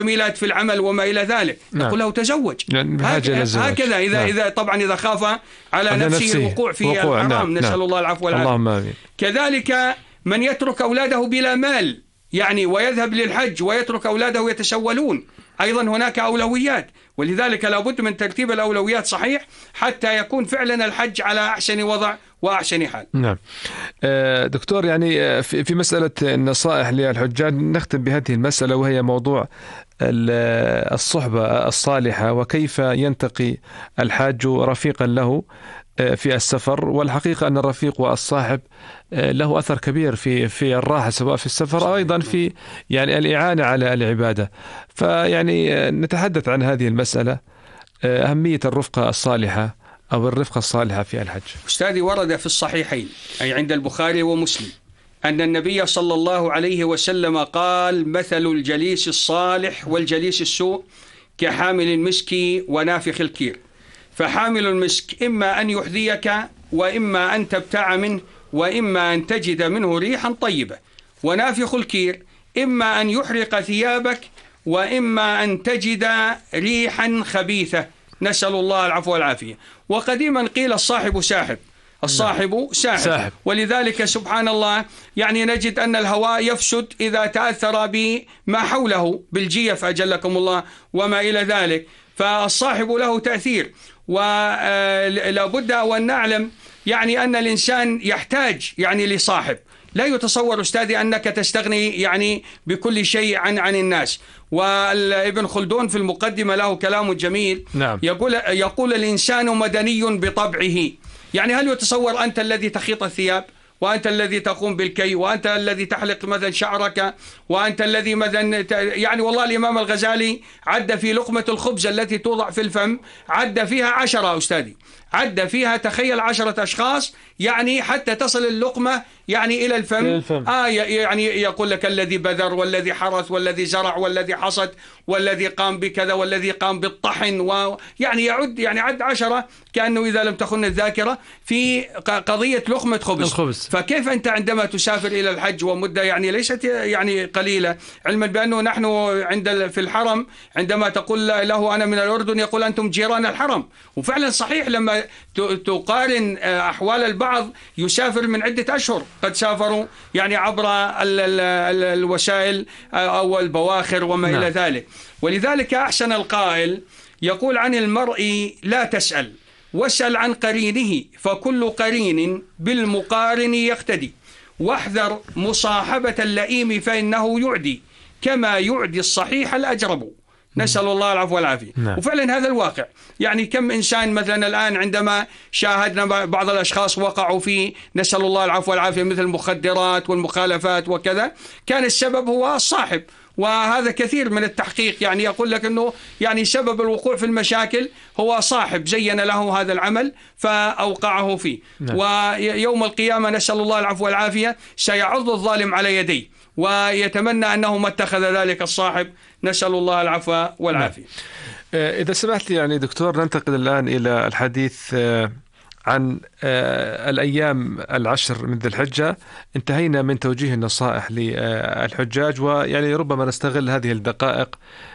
ميلاد في العمل وما إلى ذلك، نقول له تزوج. هكذا إذا طبعا إذا خاف على نفسه الوقوع في الحرام، نسأل الله العفو والعافية. كذلك من يترك أولاده بلا مال يعني ويذهب للحج ويترك أولاده يتسولون، أيضا هناك أولويات، ولذلك لابد من ترتيب الأولويات صحيح حتى يكون فعلا الحج على أحسن وضع وأحسن حال. نعم دكتور، يعني في مسألة النصائح للحجاج نختم بهذه المسألة، وهي موضوع الصحبة الصالحة وكيف ينتقي الحاج رفيقا له في السفر. والحقيقة أن الرفيق والصاحب له أثر كبير في الراحة سواء في السفر أو أيضا في يعني الإعانة على العبادة. فيعني نتحدث عن هذه المسألة، أهمية الرفقة الصالحة أو الرفقة الصالحة في الحج. أستاذي، ورد في الصحيحين أي عند البخاري ومسلم أن النبي صلى الله عليه وسلم قال: مثل الجليس الصالح والجليس السوء كحامل المسك ونافخ الكير، فحامل المسك إما أن يحذيك وإما أن تبتاع منه وإما أن تجد منه ريحا طيبة، ونافخ الكير إما أن يحرق ثيابك وإما أن تجد ريحا خبيثة، نسأل الله العفو والعافية. وقديما قيل الصاحب ساحب، الصاحب ساحب. ولذلك سبحان الله يعني نجد أن الهواء يفسد إذا تأثر بما حوله بالجيف أجلكم الله وما إلى ذلك، فالصاحب له تأثير. ولا بد وأن نعلم يعني أن الإنسان يحتاج يعني لصاحب. لا يتصور أستاذي أنك تستغني يعني بكل شيء عن الناس. وابن خلدون في المقدمة له كلام جميل. نعم. يقول الإنسان مدني بطبعه. يعني هل يتصور أنت الذي تخيط الثياب وأنت الذي تقوم بالكي وأنت الذي تحلق مثلا شعرك وأنت الذي مثلا يعني والله الإمام الغزالي عد في لقمة الخبز التي توضع في الفم عد فيها 10 أستاذي، عد فيها تخيل 10 أشخاص يعني حتى تصل اللقمة يعني إلى الفم. يعني يقول لك الذي بذر والذي حرث والذي زرع والذي حصد والذي قام بكذا والذي قام بالطحن، ويعني يعد يعني عد 10 كأنه إذا لم تخن الذاكرة في قضية لقمة خبز. فكيف أنت عندما تسافر إلى الحج ومدة يعني ليست يعني قليلة، علما بأنه نحن في الحرم عندما تقول له أنا من الأردن يقول أنتم جيران الحرم. وفعلا صحيح لما تقارن أحوال البعض يسافر من عدة أشهر، قد سافروا يعني عبر الوسائل أو البواخر وما إلى ذلك. ولذلك أحسن القائل يقول عن المرء لا تسأل واسأل عن قرينه، فكل قرين بالمقارن يقتدي، واحذر مصاحبة اللئيم فإنه يعدي كما يعدي الصحيح الأجرب، نسأل الله العفو والعافية. وفعلا هذا الواقع. يعني كم إنسان مثلا الآن عندما شاهدنا بعض الأشخاص وقعوا في نسأل الله العفو والعافية مثل المخدرات والمخالفات وكذا، كان السبب هو الصاحب. وهذا كثير من التحقيق يعني يقول لك أنه يعني سبب الوقوع في المشاكل هو صاحب زين له هذا العمل فأوقعه فيه. ويوم القيامة نسأل الله العفو والعافية سيعض الظالم على يديه ويتمنى أنه ما اتخذ ذلك الصاحب، نسأل الله العفو والعافية. إذا سمحت لي يعني دكتور ننتقل الآن إلى الحديث عن الأيام 10 من ذي الحجة. انتهينا من توجيه النصائح للحجاج، ويعني ربما نستغل هذه الدقائق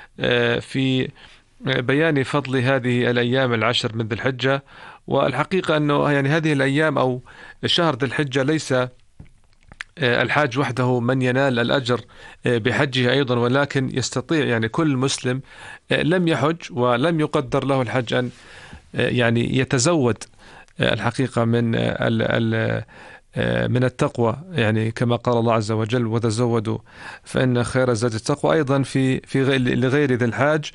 في بيان فضل هذه الأيام 10 من ذي الحجة. والحقيقة أنه يعني هذه الأيام أو شهر ذي الحجة ليس الحاج وحده من ينال الأجر بحجه أيضا، ولكن يستطيع يعني كل مسلم لم يحج ولم يقدر له الحج أن يعني يتزود الحقيقة من التقوى، يعني كما قال الله عز وجل وتزودوا فإن خير الزاد التقوى، أيضا في لغير ذي الحاج،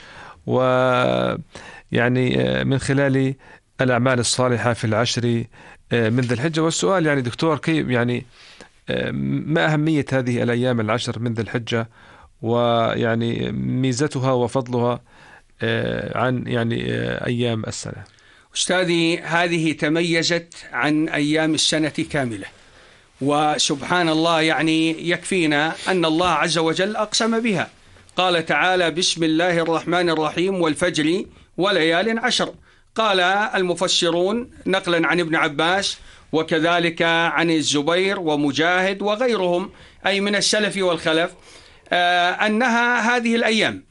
ويعني من خلال الأعمال الصالحة في 10 من ذي الحجة. والسؤال يعني دكتور كيف يعني ما أهمية هذه الأيام 10 من ذي الحجة ويعني ميزتها وفضلها عن يعني أيام السنة؟ أستاذي هذه تميزت عن أيام السنة كاملة، وسبحان الله يعني يكفينا أن الله عز وجل أقسم بها. قال تعالى: بسم الله الرحمن الرحيم والفجر وليال 10. قال المفسرون نقلا عن ابن عباس وكذلك عن الزبير ومجاهد وغيرهم أي من السلف والخلف أنها هذه الأيام